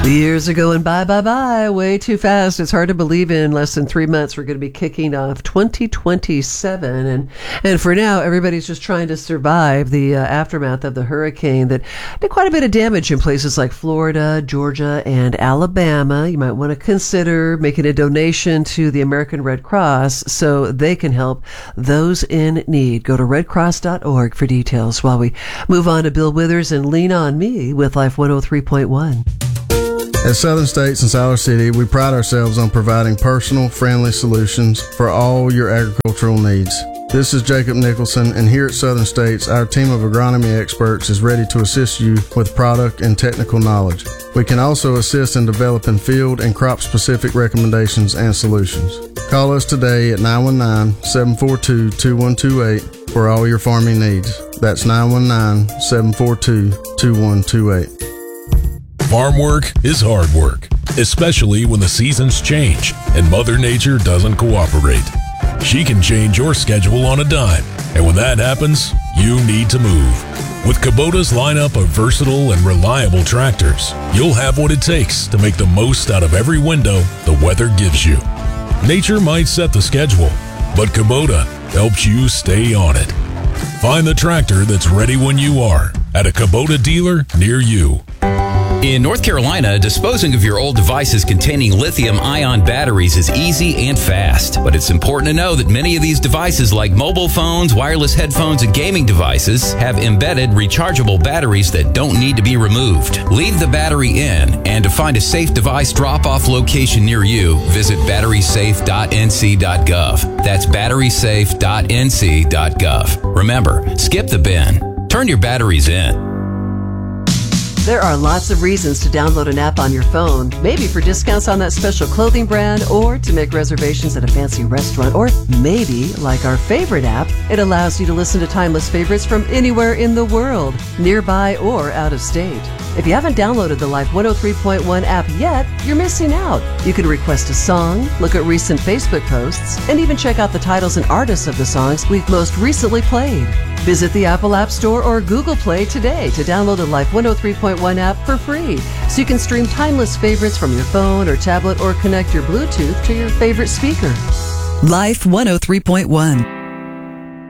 The years are going by, way too fast. It's hard to believe in less than 3 months we're going to be kicking off 2027. And for now, everybody's just trying to survive the aftermath of the hurricane that did quite a bit of damage in places like Florida, Georgia, and Alabama. You might want to consider making a donation to the American Red Cross so they can help those in need. Go to redcross.org for details while we move on to Bill Withers and Lean On Me with Life 103.1. At Southern States in Siler City, we pride ourselves on providing personal, friendly solutions for all your agricultural needs. This is Jacob Nicholson, and here at Southern States, our team of agronomy experts is ready to assist you with product and technical knowledge. We can also assist in developing field and crop-specific recommendations and solutions. Call us today at 919-742-2128 for all your farming needs. That's 919-742-2128. Farm work is hard work, especially when the seasons change and Mother Nature doesn't cooperate. She can change your schedule on a dime, and when that happens, you need to move. With Kubota's lineup of versatile and reliable tractors, you'll have what it takes to make the most out of every window the weather gives you. Nature might set the schedule, but Kubota helps you stay on it. Find the tractor that's ready when you are at a Kubota dealer near you. In North Carolina, disposing of your old devices containing lithium-ion batteries is easy and fast. But it's important to know that many of these devices, like mobile phones, wireless headphones, and gaming devices, have embedded rechargeable batteries that don't need to be removed. Leave the battery in, and to find a safe device drop-off location near you, visit batterysafe.nc.gov. That's batterysafe.nc.gov. Remember, skip the bin. Turn your batteries in. There are lots of reasons to download an app on your phone, maybe for discounts on that special clothing brand, or to make reservations at a fancy restaurant, or maybe, like our favorite app, it allows you to listen to timeless favorites from anywhere in the world, nearby or out of state. If you haven't downloaded the Life 103.1 app yet, you're missing out. You can request a song, look at recent Facebook posts, and even check out the titles and artists of the songs we've most recently played. Visit the Apple App Store or Google Play today to download the Life 103.1 app for free, so you can stream timeless favorites from your phone or tablet or connect your Bluetooth to your favorite speaker. Life 103.1.